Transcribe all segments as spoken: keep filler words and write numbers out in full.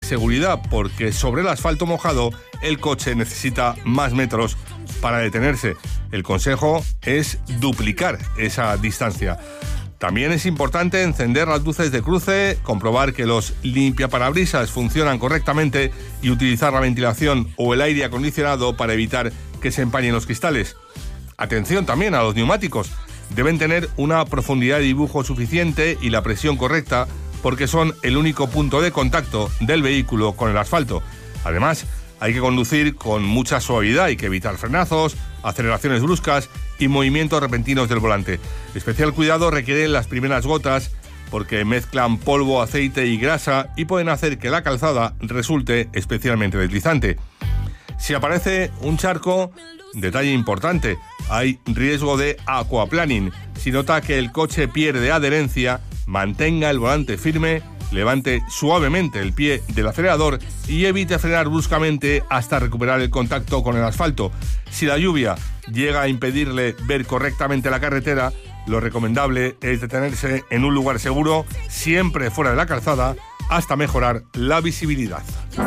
seguridad, porque sobre el asfalto mojado el coche necesita más metros para detenerse. El consejo es duplicar esa distancia. También es importante encender las luces de cruce, comprobar que los limpiaparabrisas funcionan correctamente y utilizar la ventilación o el aire acondicionado para evitar que se empañen los cristales. Atención también a los neumáticos. Deben tener una profundidad de dibujo suficiente y la presión correcta, porque son el único punto de contacto del vehículo con el asfalto. Además, hay que conducir con mucha suavidad, hay que evitar frenazos, aceleraciones bruscas y movimientos repentinos del volante. Especial cuidado requieren las primeras gotas, porque mezclan polvo, aceite y grasa y pueden hacer que la calzada resulte especialmente deslizante. Si aparece un charco, detalle importante, hay riesgo de aquaplaning. Si nota que el coche pierde adherencia, mantenga el volante firme, levante suavemente el pie del acelerador y evite frenar bruscamente hasta recuperar el contacto con el asfalto. Si la lluvia llega a impedirle ver correctamente la carretera, lo recomendable es detenerse en un lugar seguro, siempre fuera de la calzada, hasta mejorar la visibilidad.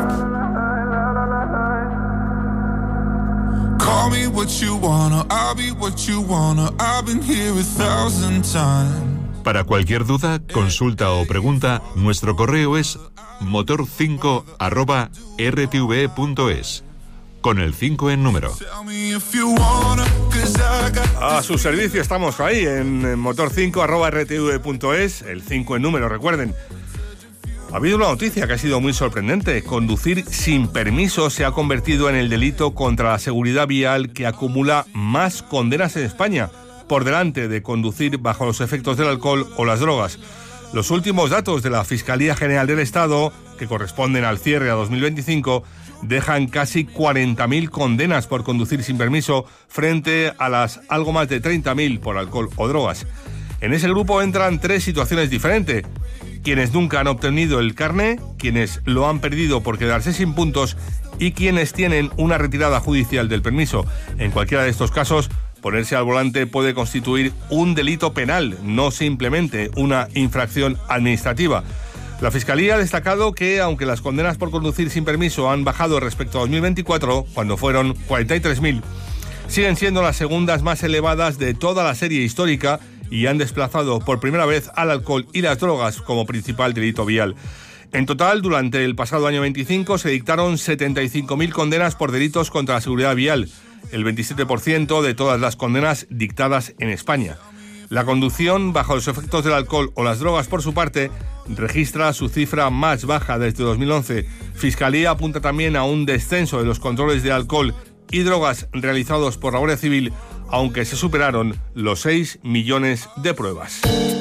Call me what you wanna, I'll be what you wanna, I've been here a thousand times. Para cualquier duda, consulta o pregunta, nuestro correo es motor cinco arroba r t v punto es, con el cinco en número. A su servicio estamos ahí en motor cinco arroba r t v punto es, el cinco en número, recuerden. Ha habido una noticia que ha sido muy sorprendente. Conducir sin permiso se ha convertido en el delito contra la seguridad vial que acumula más condenas en España, por delante de conducir bajo los efectos del alcohol o las drogas. Los últimos datos de la Fiscalía General del Estado, que corresponden al cierre a dos mil veinticinco, dejan casi cuarenta mil condenas por conducir sin permiso frente a las algo más de treinta mil por alcohol o drogas. En ese grupo entran tres situaciones diferentes: quienes nunca han obtenido el carné, quienes lo han perdido por quedarse sin puntos y quienes tienen una retirada judicial del permiso. En cualquiera de estos casos, ponerse al volante puede constituir un delito penal, no simplemente una infracción administrativa. La Fiscalía ha destacado que, aunque las condenas por conducir sin permiso han bajado respecto a dos mil veinticuatro, cuando fueron cuarenta y tres mil, siguen siendo las segundas más elevadas de toda la serie histórica y han desplazado por primera vez al alcohol y las drogas como principal delito vial. En total, durante el pasado año veinticinco se dictaron setenta y cinco mil condenas por delitos contra la seguridad vial, el veintisiete por ciento de todas las condenas dictadas en España. La conducción bajo los efectos del alcohol o las drogas, por su parte, registra su cifra más baja desde dos mil once. Fiscalía apunta también a un descenso de los controles de alcohol y drogas realizados por la Guardia Civil, aunque se superaron los seis millones de pruebas.